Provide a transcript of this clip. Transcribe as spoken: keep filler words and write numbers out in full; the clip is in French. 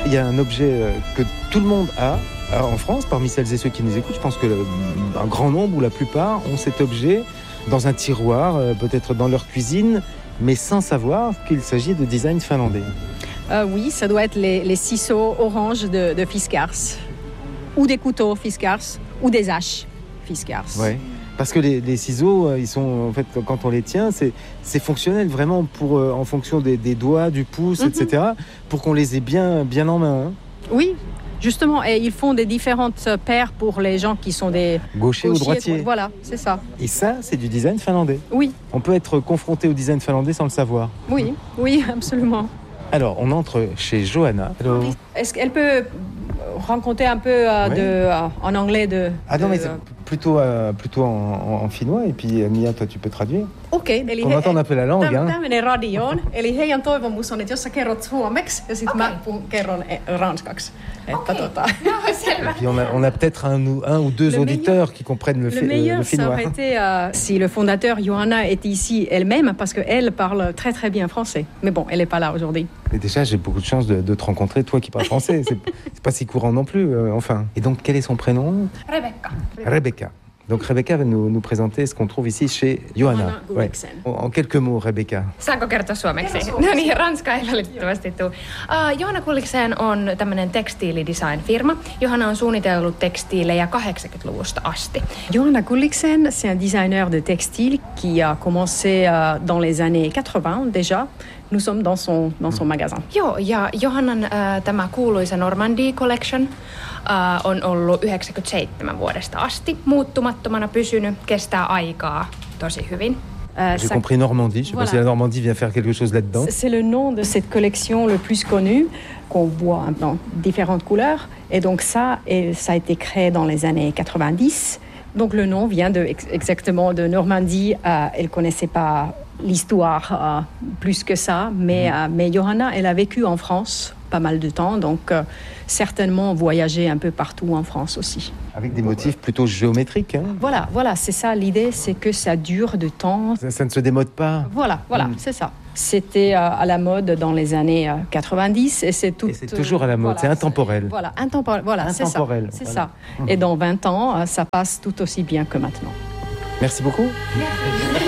Il y a un objet euh, que tout le monde a euh, en France, parmi celles et ceux qui nous écoutent. Je pense que le, un grand nombre ou la plupart ont cet objet dans un tiroir, euh, peut-être dans leur cuisine, mais sans savoir qu'il s'agit de design finlandais. Euh, oui, ça doit être les, les ciseaux orange de, de Fiskars, ou des couteaux Fiskars, ou des haches Fiskars. Ouais. Parce que les, les ciseaux, ils sont en fait quand on les tient, c'est, c'est fonctionnel vraiment pour euh, en fonction des, des doigts, du pouce, mm-hmm. et cetera, pour qu'on les ait bien, bien en main. Hein. Oui, justement, et ils font des différentes paires pour les gens qui sont des gauchers, gauchers ou droitiers. Voilà, c'est ça. Et ça, c'est du design finlandais. Oui. On peut être confronté au design finlandais sans le savoir. Oui, oui, absolument. Alors, on entre chez Johanna. Hello. Est-ce qu'elle peut raconter un peu euh, ouais. de, euh, en anglais de... Ah non, de, mais c'est plutôt, euh, plutôt en, en, en finnois. Et puis, Mia, toi, tu peux traduire. Okei. Okay, on he, entend un peu la langue. Tämä menee radioon. Eli heidän toivomus on, että jos sä kerrot suomeksi, ja sitten okay. mä kerron ranskaksi. Että okay. tota... Et puis, on a, on a peut-être un, un ou deux le auditeurs meilleur, qui comprennent le, le, fi, meilleur, le finnois. Ça aurait été euh, si le fondateur, Johanna, était ici elle-même, parce qu'elle parle très très bien français. Mais bon, elle n'est pas là aujourd'hui. Mais déjà, j'ai beaucoup de chance de, de te rencontrer, toi qui parles français. C'est, c'est pas si courant non plus, euh, enfin. Et donc, quel est son prénom ? Rebecca. Rebecca. Donc Rebecca va nous, nous présenter ce qu'on trouve ici chez Johanna. Ouais. En, en quelques mots, Rebecca. Saanko kertoa suomeksi? No niin, ranska ei valitettavasti tule. Uh, Johanna Gulliksen on tämmöinen tekstiilidesign-firma. Johanna on suunnitellut tekstiilejä kahdeksankymmentäluvusta asti. Johanna Gulliksen, c'est un designer de textile qui a commencé uh, dans les années quatre-vingts déjà. Nous sommes dans son, dans son magasin. Joo, ja Johannan äh, tämä kuuluisa Normandie Collection äh, on ollut yhdeksänkymmentäseitsemän vuodesta asti. Muuttumattomana pysynyt, kestää aikaa tosi hyvin. Euh, J'ai ça... compris Normandie. Je ne sais voilà. pas si la Normandie vient faire quelque chose là-dedans. C'est le nom de cette collection le plus connue, qu'on voit dans différentes couleurs. Et donc ça, et ça a été créé dans les années quatre-vingt-dix. Donc le nom vient de, exactement de Normandie. Euh, elle ne connaissait pas l'histoire euh, plus que ça, mais, mmh. euh, mais Johanna, elle a vécu en France pas mal de temps, donc euh, certainement voyagé un peu partout en France aussi. Avec des motifs plutôt géométriques. Hein. Voilà, voilà, c'est ça l'idée, c'est que ça dure de temps. Ça, ça ne se démode pas. Voilà, voilà, mmh. c'est ça. C'était euh, à la mode dans les années euh, quatre-vingt-dix et c'est tout. Et c'est toujours à la mode, voilà, c'est intemporel. C'est, voilà, intemporel, voilà, intemporel, c'est ça. C'est voilà. ça. Mmh. Et dans vingt ans, euh, ça passe tout aussi bien que maintenant. Merci beaucoup. Merci.